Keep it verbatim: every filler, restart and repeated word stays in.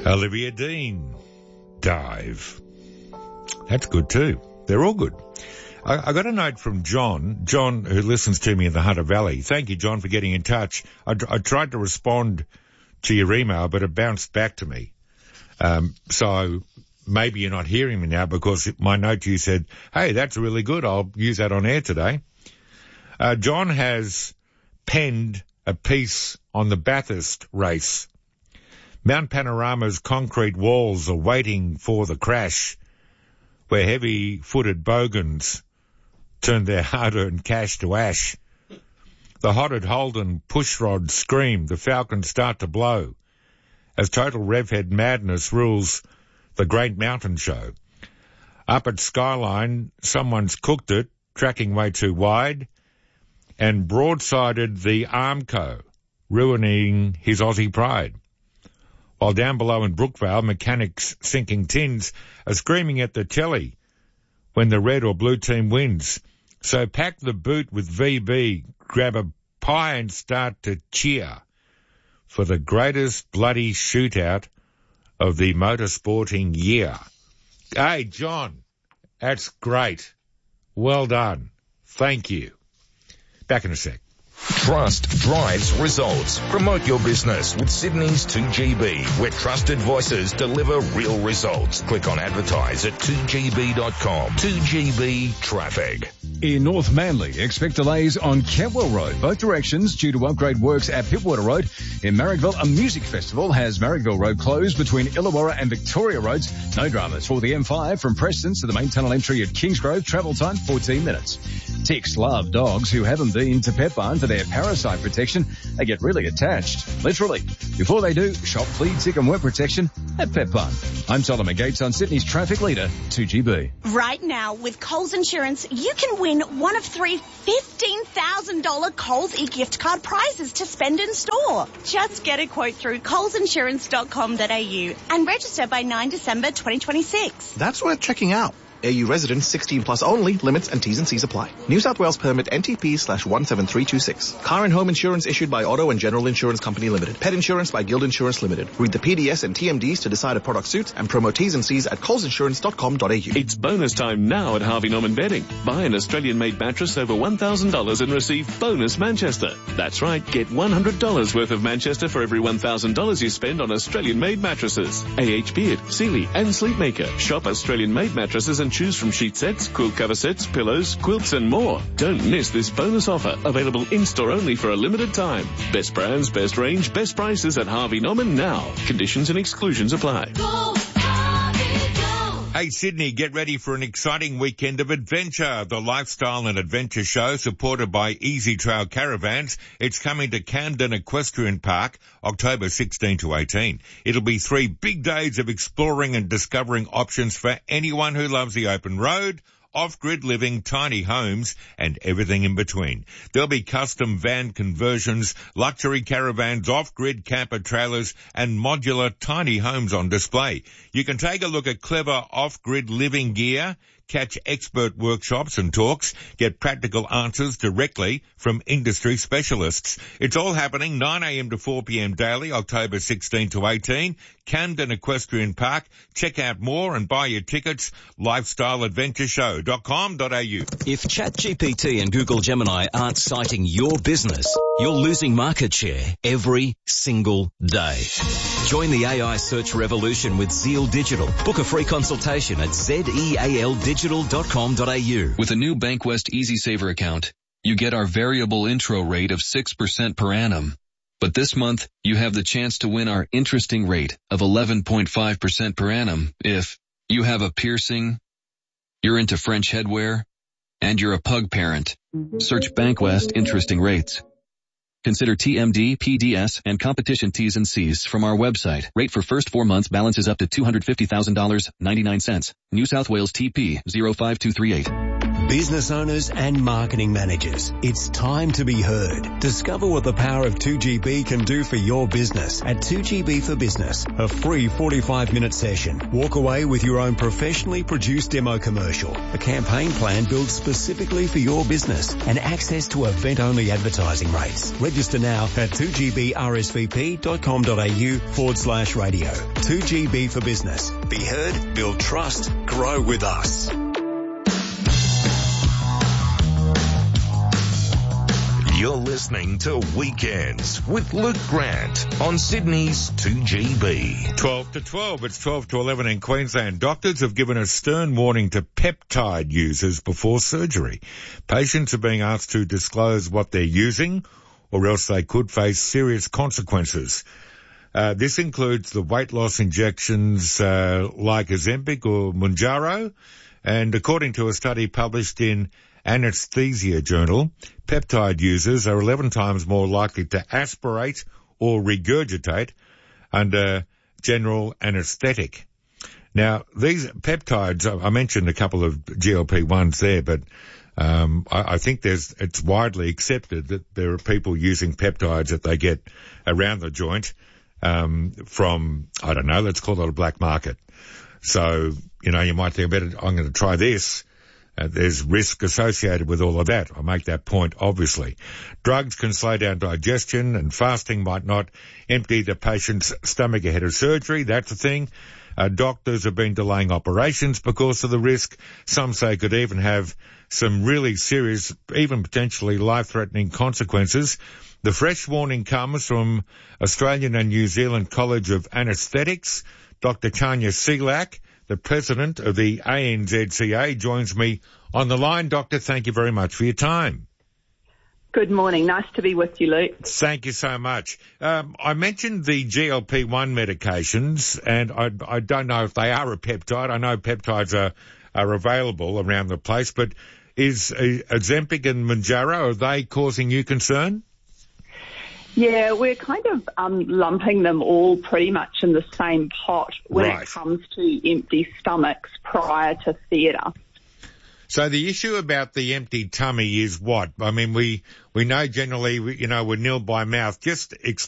Olivia Dean, Dive. That's good too. They're all good. I, I got a note from John, John who listens to me in the Hunter Valley. Thank you, John, for getting in touch. I, I tried to respond to your email, but it bounced back to me. Um, so maybe you're not hearing me now because my note to you said, hey, that's really good. I'll use that on air today. Uh, John has penned a piece on the Bathurst race. Mount Panorama's concrete walls are waiting for the crash, where heavy-footed bogans turned their hard-earned cash to ash. The hotted Holden pushrods scream, the Falcons start to blow, as total revhead madness rules the Great Mountain Show. Up at Skyline, someone's cooked it, tracking way too wide, and broadsided the Armco, ruining his Aussie pride. While down below in Brookvale, mechanics sinking tins are screaming at the telly when the red or blue team wins. So pack the boot with V B, grab a pie and start to cheer for the greatest bloody shootout of the motorsporting year. Hey, John, that's great. Well done. Thank you. Back in a sec. Trust drives results. Promote your business with Sydney's two G B, where trusted voices deliver real results. Click on advertise at two G B dot com. two G B Traffic. In North Manly, expect delays on Kentwell Road, both directions due to upgrade works at Pittwater Road. In Marrickville, a music festival has Marrickville Road closed between Illawarra and Victoria Roads. No dramas for the M five from Preston to the main tunnel entry at Kingsgrove. Travel time fourteen minutes. Ticks love dogs who haven't been to Pet Barn for their parasite protection. They get really attached, literally. Before they do, shop flea, tick and worm protection at Pet Barn. I'm Solomon Gates on Sydney's traffic leader, two G B. Right now, with Coles Insurance, you can win one of three fifteen thousand dollars Coles e-gift card prizes to spend in store. Just get a quote through coles insurance dot com dot a u and register by the ninth of December twenty twenty-six. That's worth checking out. A U residents sixteen plus only. Limits and T's and C's apply. New South Wales permit N T P slash one seven three two six. Car and home insurance issued by Auto and General Insurance Company Limited. Pet insurance by Guild Insurance Limited. Read the P D S and T M Ds to decide a product suits and promo T's and C's at coles insurance dot com dot a u. It's bonus time now at Harvey Norman Bedding. Buy an Australian-made mattress over one thousand dollars and receive bonus Manchester. That's right, get one hundred dollars worth of Manchester for every one thousand dollars you spend on Australian-made mattresses. A H Beard, Sealy and Sleepmaker. Shop Australian-made mattresses and choose from sheet sets, quilt cover sets, pillows, quilts and more. Don't miss this bonus offer, available in-store only for a limited time. Best brands, best range, best prices at Harvey Norman now. Conditions and exclusions apply. Go, Harvey, go. Hey Sydney, get ready for an exciting weekend of adventure. The Lifestyle and Adventure Show, supported by Easy Trail Caravans. It's coming to Camden Equestrian Park, October sixteenth to eighteenth. It'll be three big days of exploring and discovering options for anyone who loves the open road, off-grid living, tiny homes, and everything in between. There'll be custom van conversions, luxury caravans, off-grid camper trailers, and modular tiny homes on display. You can take a look at clever off-grid living gear, catch expert workshops and talks, get practical answers directly from industry specialists. It's all happening nine a.m. to four p.m. daily, October sixteenth to eighteenth, Camden Equestrian Park. Check out more and buy your tickets, lifestyle adventure show dot com dot a u. If ChatGPT and Google Gemini aren't citing your business, you're losing market share every single day. Join the A I search revolution with Zeal Digital. Book a free consultation at zeal digital dot com dot a u. With a new Bankwest Easy Saver account, you get our variable intro rate of six percent per annum. But this month, you have the chance to win our interesting rate of eleven point five percent per annum if you have a piercing, you're into French headwear, and you're a pug parent. Search Bankwest Interesting Rates. Consider T M D, P D S, and competition T's and C's from our website. Rate for first four months balances up to two hundred fifty thousand dollars and ninety-nine cents. New South Wales T P zero five two three eight. Business owners and marketing managers, it's time to be heard. Discover what the power of two G B can do for your business at two G B for Business, a free forty-five minute session. Walk away with your own professionally produced demo commercial, a campaign plan built specifically for your business, and access to event-only advertising rates. Register now at two G B R S V P dot com dot a u forward slash radio. two G B for Business. Be heard, build trust, grow with us. You're listening to Weekends with Luke Grant on Sydney's two G B. twelve to twelve. It's twelve to eleven in Queensland. Doctors have given a stern warning to peptide users before surgery. Patients are being asked to disclose what they're using, or else they could face serious consequences. Uh, this includes the weight loss injections uh, like Ozempic or Mounjaro. And according to a study published in Anesthesia Journal, peptide users are eleven times more likely to aspirate or regurgitate under general anesthetic. Now, these peptides, I mentioned a couple of G L P ones there, but um, I, I think there's it's widely accepted that there are people using peptides that they get around the joint um, from, I don't know, let's call it a black market. So, you know, you might think, better, I'm going to try this. Uh, there's risk associated with all of that. I make that point, obviously. Drugs can slow down digestion, and fasting might not empty the patient's stomach ahead of surgery. That's the thing. Uh, doctors have been delaying operations because of the risk. Some say could even have some really serious, even potentially life-threatening consequences. The fresh warning comes from Australian and New Zealand College of Anaesthetics. Doctor Tanya Selak, the president of the A N Z C A, joins me on the line. Doctor, thank you very much for your time. Good morning. Nice to be with you, Luke. Thank you so much. Um, I mentioned the G L P one medications, and I, I don't know if they are a peptide. I know peptides are, are available around the place, but is uh, Ozempic and Mounjaro, are they causing you concern? Yeah, we're kind of um, lumping them all pretty much in the same pot when Right. it comes to empty stomachs prior to theatre. So the issue about the empty tummy is what? I mean, we, we know generally, you know, we're nil by mouth. Just explain